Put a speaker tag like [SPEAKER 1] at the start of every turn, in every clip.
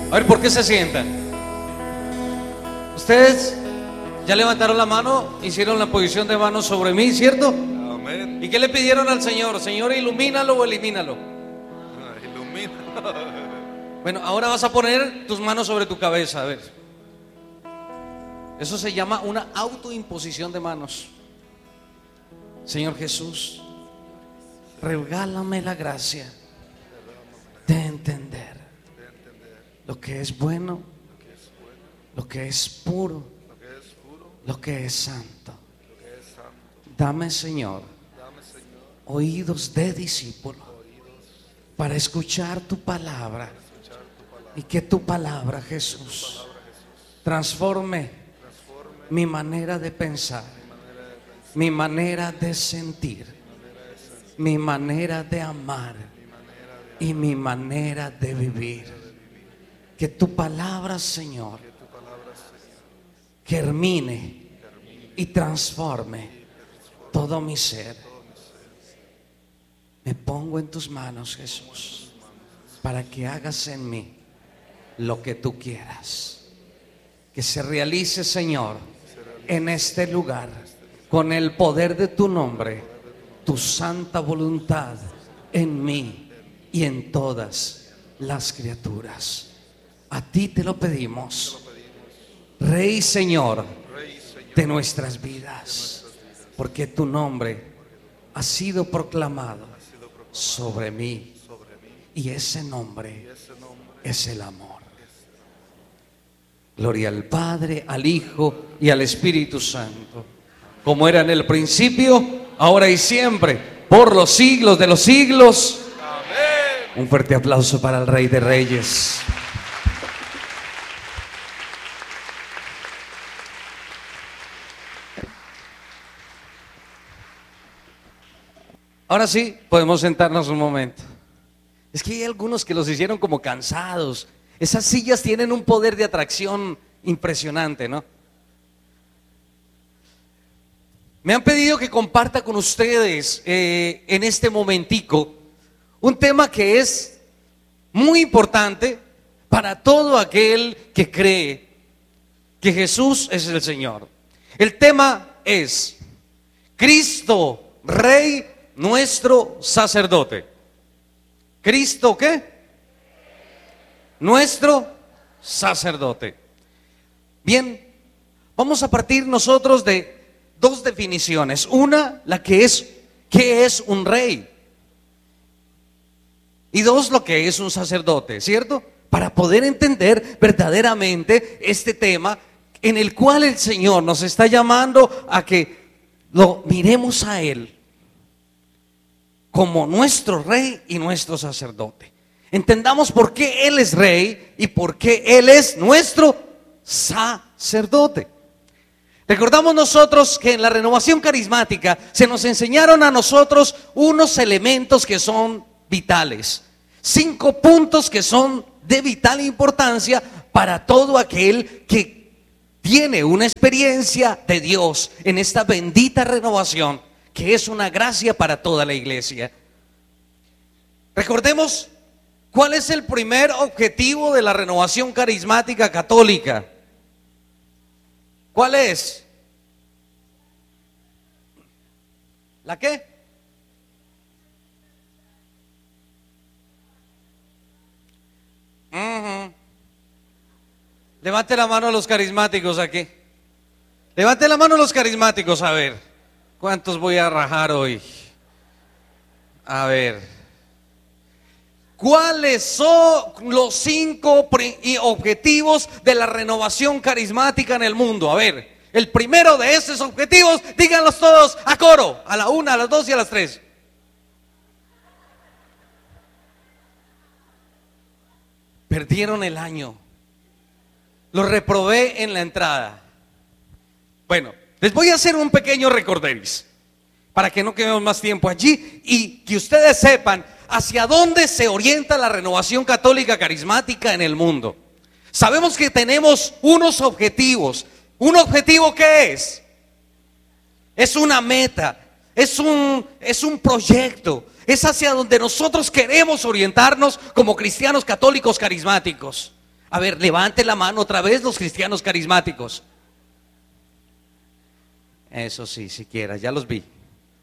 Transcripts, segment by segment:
[SPEAKER 1] A ver, ¿por qué se sientan? Ustedes ya levantaron la mano, hicieron la posición de manos sobre mí, ¿cierto?
[SPEAKER 2] Amén.
[SPEAKER 1] ¿Y qué le pidieron al Señor? Señor, ilumínalo o elimínalo.
[SPEAKER 2] Ilumina.
[SPEAKER 1] Bueno, ahora vas a poner tus manos sobre tu cabeza, a ver. Eso se llama una autoimposición de manos. Señor Jesús, regálame la gracia de entender lo que es bueno, lo que es puro, lo que es santo. Dame, Señor, oídos de discípulo para escuchar tu palabra, y que tu palabra, Jesús, transforme mi manera de pensar, mi manera de sentir, mi manera de amar y mi manera de vivir. Que tu palabra, Señor, germine y transforme todo mi ser. Me pongo en tus manos, Jesús, para que hagas en mí lo que tú quieras. Que se realice, Señor, en este lugar, con el poder de tu nombre, tu santa voluntad en mí y en todas las criaturas. A ti te lo pedimos, Rey, Señor de nuestras vidas, porque tu nombre ha sido proclamado sobre mí, y ese nombre es el amor. Gloria al Padre, al Hijo y al Espíritu Santo, como era en el principio, ahora y siempre, por los siglos de los siglos. Amén. Un fuerte aplauso para el Rey de Reyes. Ahora sí, podemos sentarnos un momento. Es que hay algunos que los hicieron como cansados. Esas sillas tienen un poder de atracción impresionante, ¿no? Me han pedido que comparta con ustedes en este momentico un tema que es muy importante para todo aquel que cree que Jesús es el Señor. El tema es Cristo, Rey, nuestro sacerdote. ¿Cristo qué? Nuestro sacerdote. Bien, vamos a partir nosotros de dos definiciones. Una, la que es, ¿qué es un rey? Y dos, lo que es un sacerdote, ¿cierto? Para poder entender verdaderamente este tema en el cual el Señor nos está llamando a que lo miremos a Él como nuestro rey y nuestro sacerdote. Entendamos por qué Él es rey y por qué Él es nuestro sacerdote. Recordamos nosotros que en la renovación carismática se nos enseñaron a nosotros unos elementos que son vitales, 5 puntos que son de vital importancia para todo aquel que tiene una experiencia de Dios en esta bendita renovación, que es una gracia para toda la iglesia. Recordemos cuál es el primer objetivo de la renovación carismática católica. ¿Cuál es? ¿La qué? Levante la mano a los carismáticos aquí. Levante la mano a los carismáticos, a ver. ¿Cuántos voy a rajar hoy? A ver. ¿Cuáles son los 5 objetivos de la renovación carismática en el mundo? A ver, el primero de esos objetivos, díganlos todos a coro, a la 1, a las 2 y a las 3. Perdieron el año. Lo reprobé en la entrada. Bueno, les voy a hacer un pequeño recorderis para que no quedemos más tiempo allí y que ustedes sepan hacia dónde se orienta la renovación católica carismática en el mundo. Sabemos que tenemos unos objetivos. ¿Un objetivo qué es? Es una meta, es un proyecto, es hacia donde nosotros queremos orientarnos como cristianos católicos carismáticos. A ver, levante la mano otra vez los cristianos carismáticos. Eso sí, siquiera, ya los vi.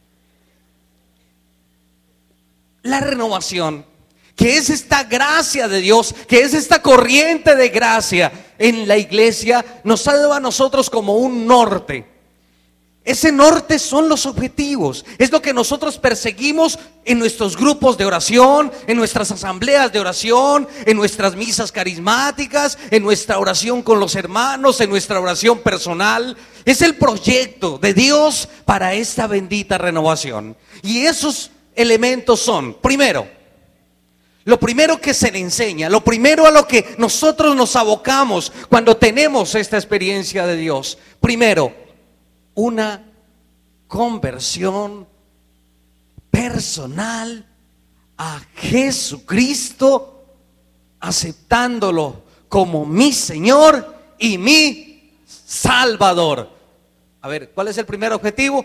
[SPEAKER 1] La renovación, que es esta gracia de Dios, que es esta corriente de gracia en la iglesia, nos ha dado a nosotros como un norte. Ese norte son los objetivos, es lo que nosotros perseguimos en nuestros grupos de oración, en nuestras asambleas de oración, en nuestras misas carismáticas, en nuestra oración con los hermanos, en nuestra oración personal. Es el proyecto de Dios para esta bendita renovación. Y esos elementos son, primero, lo primero que se le enseña, lo primero a lo que nosotros nos abocamos cuando tenemos esta experiencia de Dios. Primero, una conversión personal a Jesucristo, aceptándolo como mi Señor y mi Salvador. A ver, ¿cuál es el primer objetivo?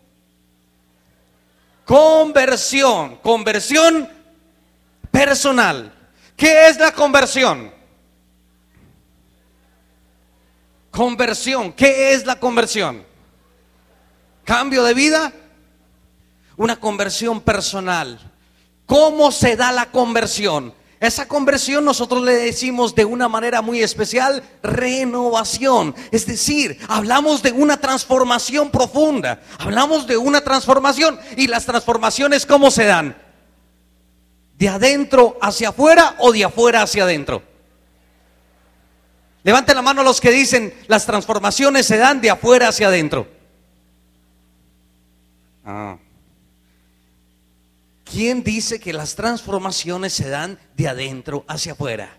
[SPEAKER 1] Conversión personal. ¿Qué es la conversión? ¿Qué es la conversión? Cambio de vida, una conversión personal. ¿Cómo se da la conversión? Esa conversión nosotros le decimos de una manera muy especial, renovación. Es decir, hablamos de una transformación profunda. Hablamos de una transformación. ¿Y las transformaciones cómo se dan? ¿De adentro hacia afuera o de afuera hacia adentro? Levanten la mano los que dicen, las transformaciones se dan de afuera hacia adentro. ¿Quién dice que las transformaciones se dan de adentro hacia afuera?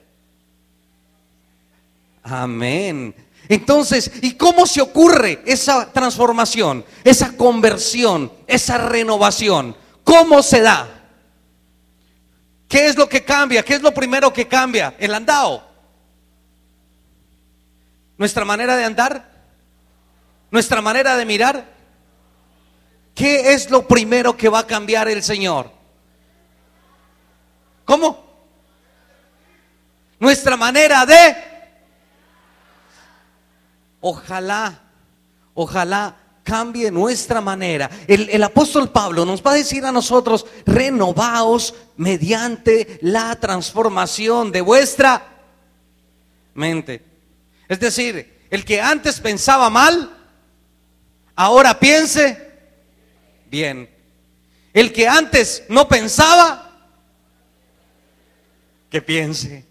[SPEAKER 1] Amén. Entonces, ¿y cómo se ocurre esa transformación, esa conversión, esa renovación? ¿Cómo se da? ¿Qué es lo que cambia? ¿Qué es lo primero que cambia? El andado. ¿Nuestra manera de andar? ¿Nuestra manera de mirar? ¿Qué es lo primero que va a cambiar el Señor? ¿Cómo? Nuestra manera de... Ojalá cambie nuestra manera. El apóstol Pablo nos va a decir a nosotros, renovaos mediante la transformación de vuestra mente. Es decir, el que antes pensaba mal, ahora piense bien. El que antes no pensaba, que piense.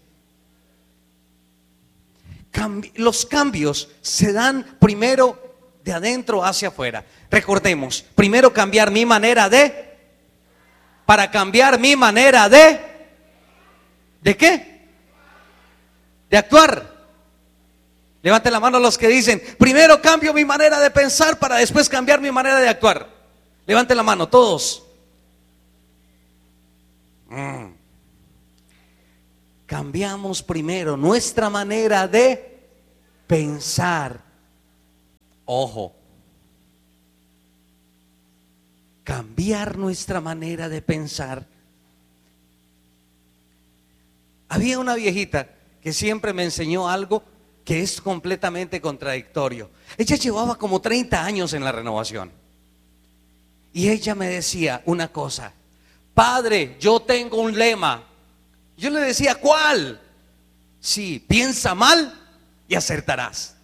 [SPEAKER 1] Los cambios se dan primero de adentro hacia afuera. Recordemos, primero cambiar mi manera de, para cambiar mi manera ¿de qué? De actuar. Levante la mano los que dicen, primero cambio mi manera de pensar para después cambiar mi manera de actuar. Levante la mano, todos. Cambiamos primero nuestra manera de pensar. Ojo. Cambiar nuestra manera de pensar. Había una viejita que siempre me enseñó algo que es completamente contradictorio. Ella llevaba como 30 años en la renovación. Y ella me decía una cosa: padre, yo tengo un lema. Yo le decía, ¿cuál? Sí, piensa mal y acertarás.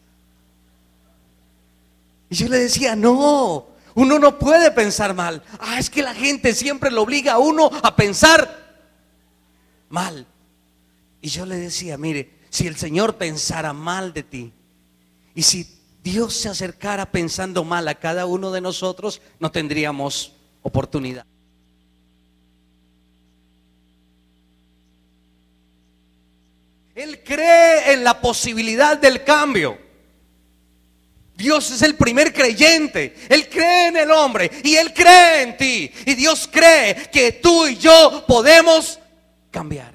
[SPEAKER 1] Y yo le decía, no, uno no puede pensar mal. Es que la gente siempre lo obliga a uno a pensar mal. Y yo le decía, mire, si el Señor pensara mal de ti, y si Dios se acercara pensando mal a cada uno de nosotros, no tendríamos oportunidad. Él cree en la posibilidad del cambio. Dios es el primer creyente. Él cree en el hombre y Él cree en ti. Y Dios cree que tú y yo podemos cambiar.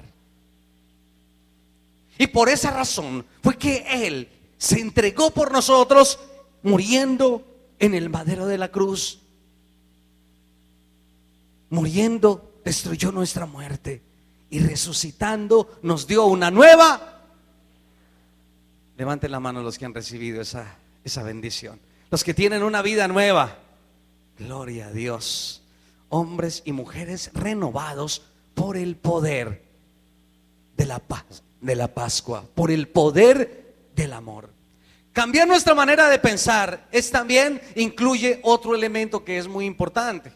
[SPEAKER 1] Y por esa razón fue que Él se entregó por nosotros, muriendo en el madero de la cruz. Muriendo, destruyó nuestra muerte. Y resucitando, nos dio una nueva Levanten la mano los que han recibido esa bendición. Los que tienen una vida nueva. Gloria a Dios. Hombres y mujeres renovados por el poder de la paz, de la Pascua, por el poder del amor. Cambiar nuestra manera de pensar también incluye otro elemento que es muy importante.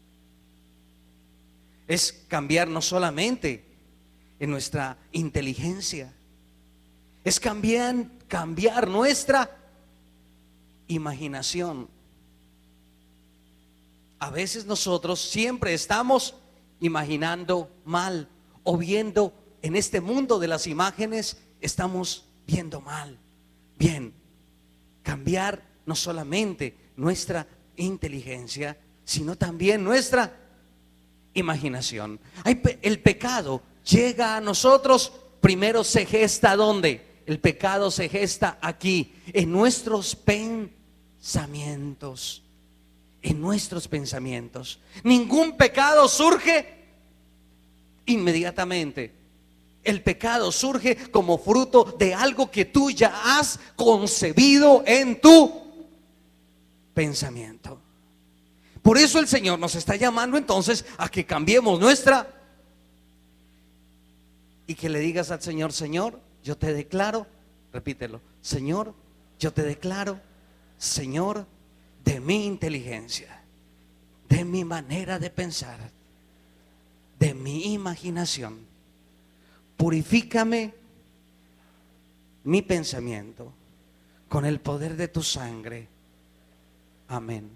[SPEAKER 1] Es cambiar no solamente en nuestra inteligencia, es cambiar nuestra imaginación. A veces nosotros siempre estamos imaginando mal o viendo en este mundo de las imágenes, estamos viendo mal. Bien, cambiar no solamente nuestra inteligencia, sino también nuestra imaginación. El pecado llega a nosotros, primero se gesta ¿dónde? El pecado se gesta aquí, en nuestros pensamientos. En nuestros pensamientos. Ningún pecado surge inmediatamente. El pecado surge como fruto de algo que tú ya has concebido en tu pensamiento. Por eso el Señor nos está llamando entonces a que cambiemos y que le digas al Señor: Señor, yo te declaro, repítelo, Señor, yo te declaro, Señor, de mi inteligencia, de mi manera de pensar, de mi imaginación, purifícame mi pensamiento con el poder de tu sangre. Amén.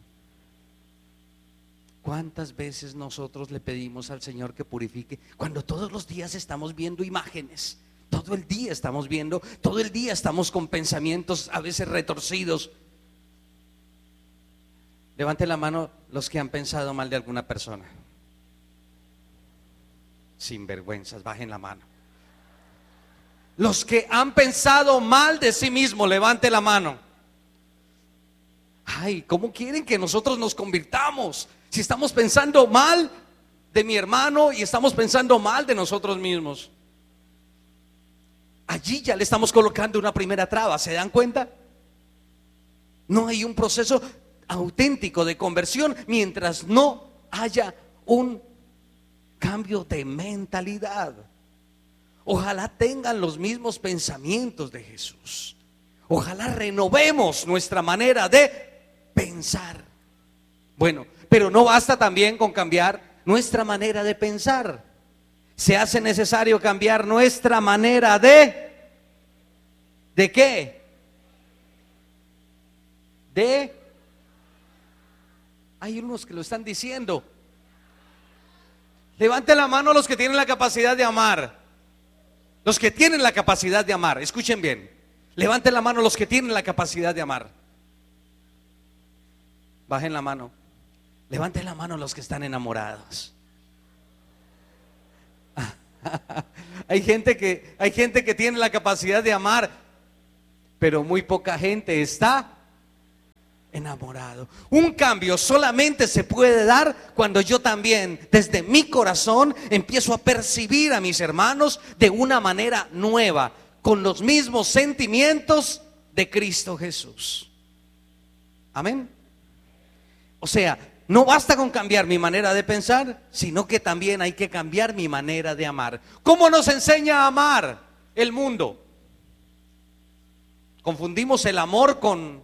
[SPEAKER 1] ¿Cuántas veces nosotros le pedimos al Señor que purifique cuando todos los días estamos viendo imágenes? Todo el día estamos viendo, todo el día estamos con pensamientos a veces retorcidos. Levanten la mano los que han pensado mal de alguna persona. Sinvergüenzas, bajen la mano. Los que han pensado mal de sí mismos, levante la mano. Ay, ¿cómo quieren que nosotros nos convirtamos? Si estamos pensando mal de mi hermano y estamos pensando mal de nosotros mismos. Allí ya le estamos colocando una primera traba, ¿se dan cuenta? No hay un proceso auténtico de conversión mientras no haya un cambio de mentalidad. Ojalá tengan los mismos pensamientos de Jesús. Ojalá renovemos nuestra manera de pensar. Bueno, pero no basta también con cambiar nuestra manera de pensar. Se hace necesario cambiar nuestra manera ¿de qué? Hay unos que lo están diciendo. Levanten la mano los que tienen la capacidad de amar. Los que tienen la capacidad de amar. Escuchen bien. Levanten la mano los que tienen la capacidad de amar. Bajen la mano. Levanten la mano los que están enamorados. Hay gente que tiene la capacidad de amar, pero muy poca gente está enamorado. Un cambio solamente se puede dar cuando yo también desde mi corazón empiezo a percibir a mis hermanos de una manera nueva, con los mismos sentimientos de Cristo Jesús. Amén. O sea, no basta con cambiar mi manera de pensar, sino que también hay que cambiar mi manera de amar. ¿Cómo nos enseña a amar el mundo? Confundimos el amor con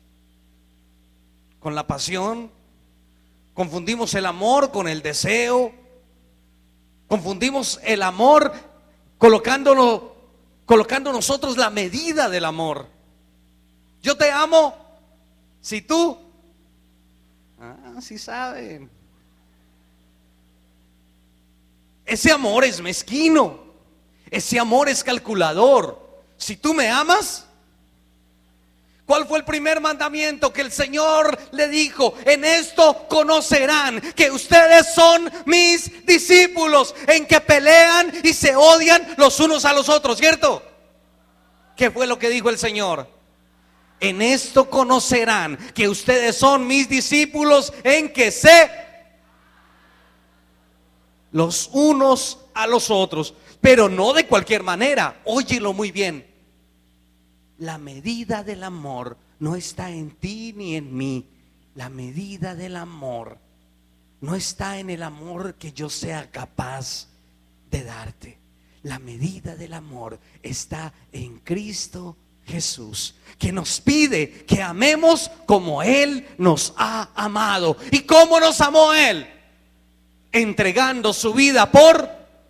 [SPEAKER 1] la pasión, confundimos el amor con el deseo, confundimos el amor colocando nosotros la medida del amor. Yo te amo si tú, sí saben. Ese amor es mezquino, ese amor es calculador. Si tú me amas, ¿cuál fue el primer mandamiento que el Señor le dijo? En esto conocerán que ustedes son mis discípulos, en que pelean y se odian los unos a los otros, ¿cierto? ¿Qué fue lo que dijo el Señor? En esto conocerán que ustedes son mis discípulos, en que se los unos a los otros, pero no de cualquier manera. Óyelo muy bien. la medida del amor no está en ti ni en mí. La medida del amor no está en el amor que yo sea capaz de darte. La medida del amor está en Cristo Jesús, que nos pide que amemos como Él nos ha amado. ¿Y cómo nos amó Él? Entregando su vida por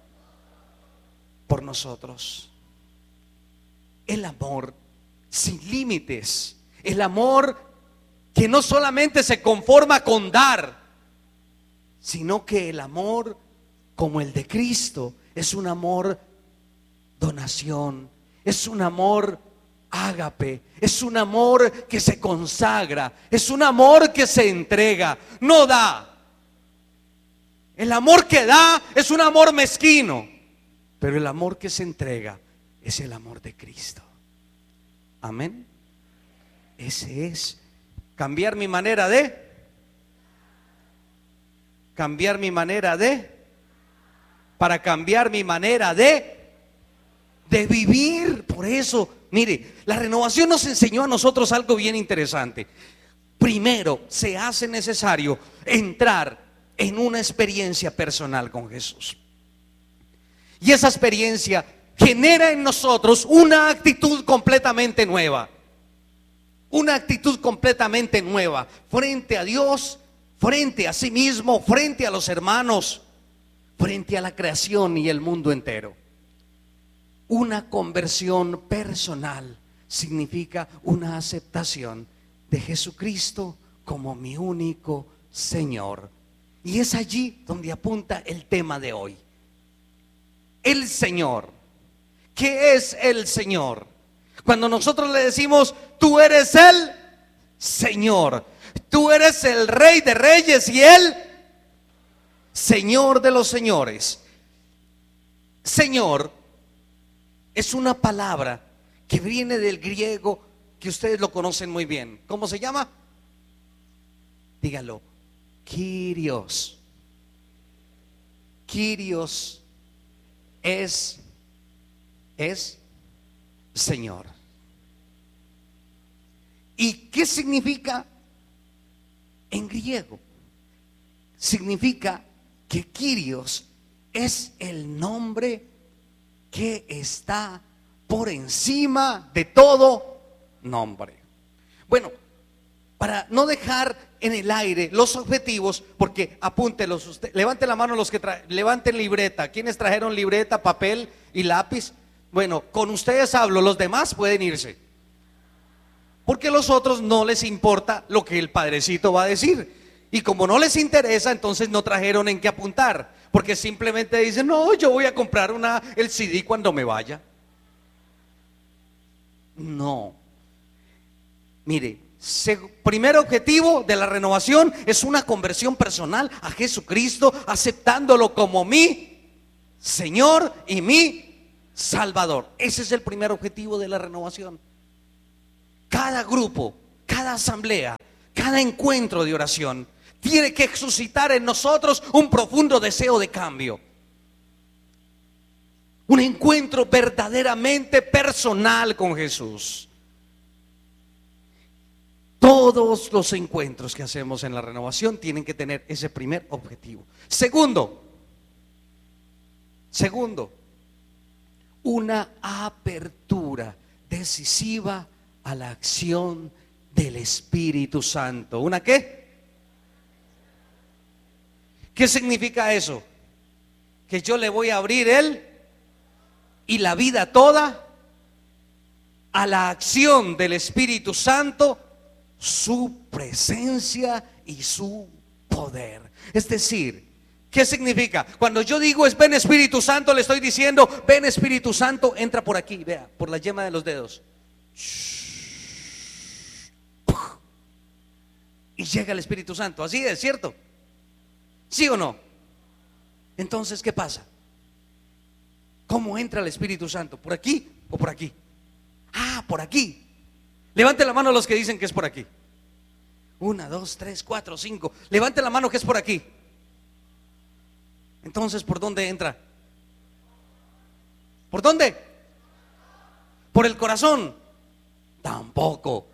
[SPEAKER 1] nosotros. El amor sin límites, el amor que no solamente se conforma con dar, sino que el amor como el de Cristo es un amor donación, es un amor ágape, es un amor que se consagra, es un amor que se entrega, no da. El amor que da es un amor mezquino, pero el amor que se entrega es el amor de Cristo. Amén. Ese es cambiar mi manera de para cambiar mi manera de vivir. Por eso, mire, la renovación nos enseñó a nosotros algo bien interesante. Primero, se hace necesario entrar en una experiencia personal con Jesús. Y esa experiencia genera en nosotros una actitud completamente nueva. Una actitud completamente nueva frente a Dios, frente a sí mismo, frente a los hermanos, frente a la creación y el mundo entero. Una conversión personal significa una aceptación de Jesucristo como mi único Señor. Y es allí donde apunta el tema de hoy. El Señor. ¿Qué es el Señor? Cuando nosotros le decimos, tú eres el Señor, tú eres el Rey de Reyes y el Señor de los señores. Señor es una palabra que viene del griego, que ustedes lo conocen muy bien. ¿Cómo se llama? Dígalo. Kyrios. Kyrios es Señor. ¿Y qué significa en griego? Significa que Kyrios es el nombre que está por encima de todo nombre. Bueno, para no dejar en el aire los objetivos, porque apúntelos usted, levante la mano los que levanten libreta. ¿Quiénes trajeron libreta, papel y lápiz? Bueno, con ustedes hablo, los demás pueden irse, porque a los otros no les importa lo que el padrecito va a decir. Y como no les interesa, entonces no trajeron en qué apuntar, porque simplemente dicen, no, yo voy a comprar el CD cuando me vaya. No. Mire, primer objetivo de la renovación es una conversión personal a Jesucristo, aceptándolo como mi Señor y mi Salvador. Ese es el primer objetivo de la renovación. Cada grupo, cada asamblea, cada encuentro de oración tiene que suscitar en nosotros un profundo deseo de cambio. Un encuentro verdaderamente personal con Jesús. Todos los encuentros que hacemos en la renovación tienen que tener ese primer objetivo. Segundo, una apertura decisiva a la acción del Espíritu Santo. ¿Una qué? ¿Qué significa eso? Que yo le voy a abrir él y la vida toda a la acción del Espíritu Santo, su presencia y su poder. Es decir, ¿qué significa? Cuando yo digo es ven Espíritu Santo, le estoy diciendo ven Espíritu Santo, entra por aquí, vea, por la yema de los dedos. Y llega el Espíritu Santo, así es, ¿cierto? ¿Sí o no? Entonces, ¿qué pasa? ¿Cómo entra el Espíritu Santo? ¿Por aquí o por aquí? Ah, por aquí. Levante la mano los que dicen que es por aquí. 1, 2, 3, 4, 5. Levante la mano que es por aquí. Entonces, ¿por dónde entra? ¿Por dónde? Por el corazón. Tampoco.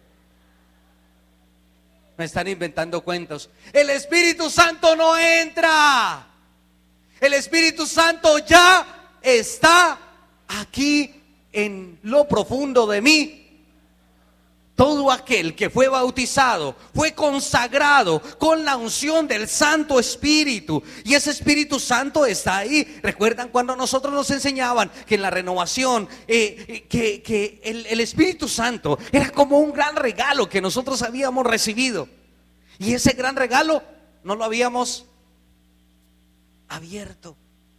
[SPEAKER 1] Me están inventando cuentos. El Espíritu Santo no entra. El Espíritu Santo ya está aquí en lo profundo de mí. Todo aquel que fue bautizado fue consagrado con la unción del Santo Espíritu, y ese Espíritu Santo está ahí. ¿Recuerdan cuando nosotros nos enseñaban que en la renovación que el Espíritu Santo era como un gran regalo que nosotros habíamos recibido, y ese gran regalo no lo habíamos abierto?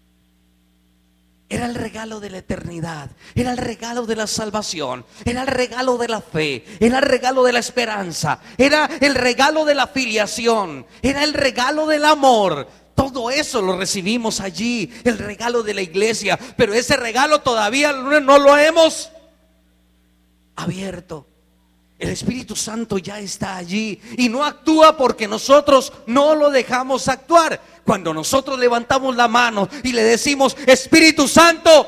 [SPEAKER 1] Era el regalo de la eternidad, era el regalo de la salvación, era el regalo de la fe, era el regalo de la esperanza, era el regalo de la filiación, era el regalo del amor. Todo eso lo recibimos allí, el regalo de la iglesia, pero ese regalo todavía no lo hemos abierto. El Espíritu Santo ya está allí y no actúa porque nosotros no lo dejamos actuar. Cuando nosotros levantamos la mano y le decimos: Espíritu Santo,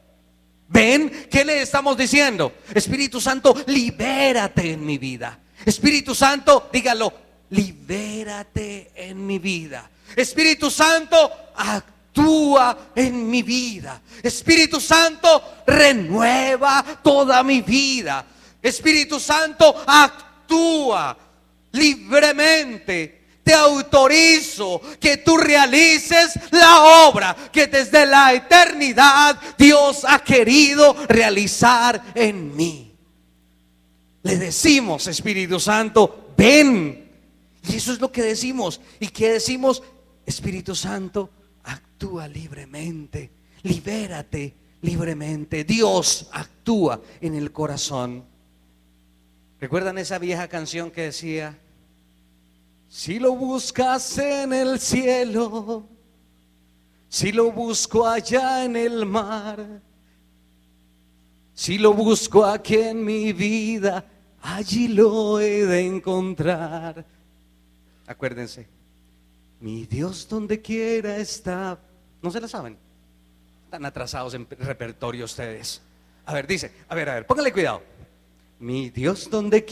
[SPEAKER 1] ven, ¿qué le estamos diciendo? Espíritu Santo, libérate en mi vida. Espíritu Santo, dígalo, libérate en mi vida. Espíritu Santo, actúa en mi vida. Espíritu Santo, renueva toda mi vida. Espíritu Santo, actúa libremente. Te autorizo que tú realices la obra que desde la eternidad Dios ha querido realizar en mí. Le decimos: Espíritu Santo, ven. Y eso es lo que decimos. ¿Y qué decimos? Espíritu Santo, actúa libremente, libérate libremente. Dios actúa en el corazón. ¿Recuerdan esa vieja canción que decía: si lo buscas en el cielo, si lo busco allá en el mar, si lo busco aquí en mi vida, allí lo he de encontrar? Acuérdense, mi Dios donde quiera está. ¿No se la saben? Están atrasados en repertorio ustedes. A ver, dice, a ver, pónganle cuidado. Mi Dios donde